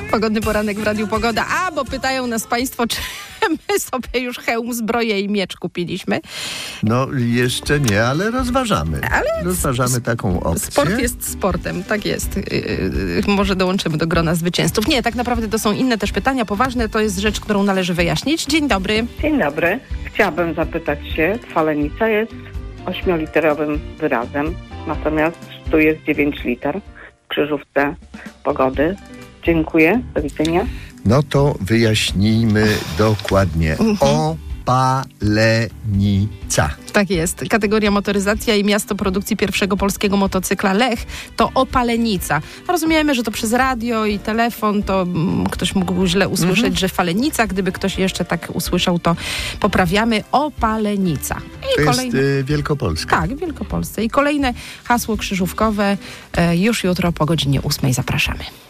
Pogodny poranek w Radiu Pogoda. Bo pytają nas państwo, czy my sobie już hełm, zbroję i miecz kupiliśmy. No jeszcze nie, ale rozważamy. Rozważamy taką opcję. Sport jest sportem, tak jest. Może dołączymy do grona zwycięzców. Nie, tak naprawdę to są inne też pytania poważne. To jest rzecz, którą należy wyjaśnić. Dzień dobry. Dzień dobry. Chciałabym zapytać się, falenica jest 8-literowym wyrazem, natomiast tu jest 9 liter w krzyżówce pogody. Dziękuję. Do widzenia. No to wyjaśnijmy dokładnie. Opalenica. Tak jest. Kategoria motoryzacja i miasto produkcji pierwszego polskiego motocykla Lech to Opalenica. Rozumiemy, że to przez radio i telefon to ktoś mógł źle usłyszeć, że Falenica. Gdyby ktoś jeszcze tak usłyszał, to poprawiamy. Opalenica. To jest Wielkopolska. Tak, w Wielkopolsce. I kolejne hasło krzyżówkowe już jutro po godzinie 8:00 zapraszamy.